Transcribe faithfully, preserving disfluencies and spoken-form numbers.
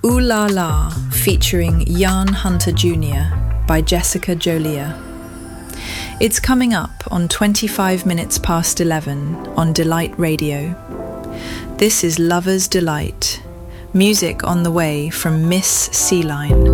Ooh La La featuring Jan Hunter Junior by Jessica Jolia. It's coming up on twenty-five minutes past eleven on Delight Radio. This is Lover's Delight, music on the way from Miss Sea Line.